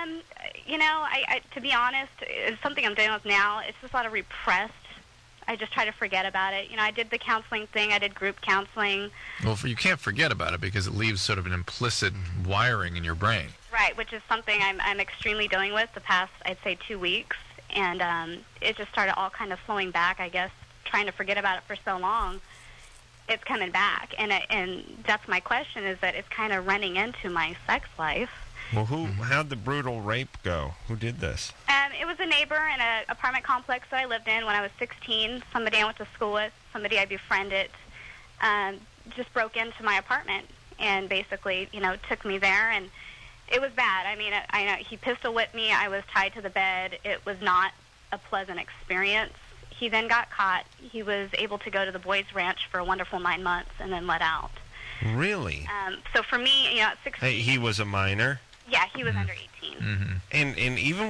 I to be honest, it's something I'm dealing with now. It's just a lot of repressed. I just try to forget about it. I did the counseling thing. I did group counseling. Well, you can't forget about it because it leaves sort of an implicit wiring in your brain. Right, which is something I'm extremely dealing with the past, I'd say, 2 weeks. And it just started all kind of flowing back, I guess, trying to forget about it for so long. It's coming back. And that's my question, is that it's kind of running into my sex life. Well, how'd the brutal rape go? Who did this? It was a neighbor in an apartment complex that I lived in when I was 16. Somebody I went to school with, somebody I befriended, just broke into my apartment and basically, took me there. And it was bad. I mean, I know he pistol whipped me. I was tied to the bed. It was not a pleasant experience. He then got caught. He was able to go to the boys' ranch for a wonderful 9 months and then let out. Really? So for me, at 16... He was a minor? Yeah, he was under 18. And even